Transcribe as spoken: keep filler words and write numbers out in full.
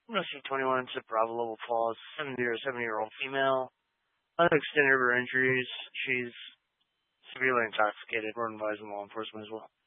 Rescue twenty-one to Bravo level pause. seventy-year-old female. Unextended her injuries. She's severely intoxicated. We're advising law enforcement as well.